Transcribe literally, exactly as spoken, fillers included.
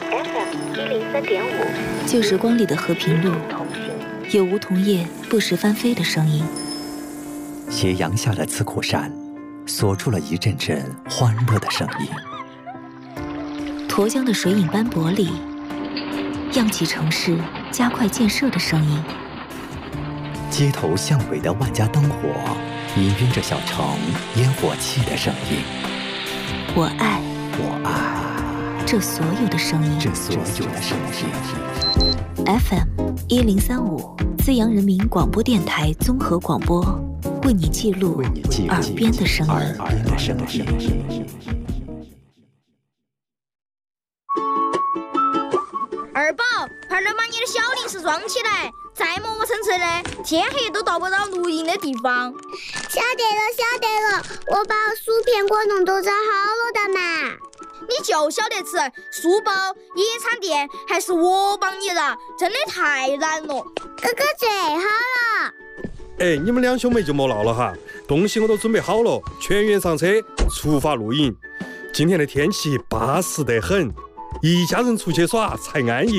F M 一零三点五， 旧时光里的和平路，有梧桐叶不时翻飞的声音。 斜阳下的刺库山，锁住了一阵阵欢乐的声音。 沱江的水影斑驳里，漾起城市加快建设的声音。 街头巷尾的万家灯火，氤氲着小城烟火气的声音。 我爱， 我爱这所有的声音， 这所有的声音。 F M 一零三五，资阳人民广播电台综合广播，为你记录耳边的声音。 耳边的声音。 二宝，快点把你的小零食装起来，再磨磨蹭蹭的，天黑都到不到录音的地方。 晓得了，晓得了，我把薯片果冻都做好了的嘛。 你就晓得吃书包、野餐垫，还是我帮你的，真的太难了。 哥哥最好了。 哎，你们两兄妹就莫闹了哈，东西我都准备好了，全员上车，出发露营。今天的天气巴适得很，一家人出去耍才安逸。